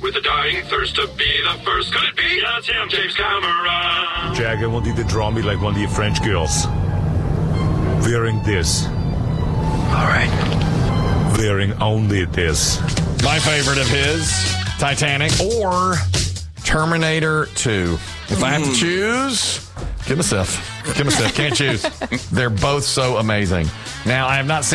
with a dying thirst to be the first. Could it be? That's him, James Cameron. Jack, I want you to draw me like one of your French girls. Wearing this. All right. Wearing only this. My favorite of his, Titanic or Terminator 2. If I have to choose, give myself. Can't choose. They're both so amazing. Now, I have not seen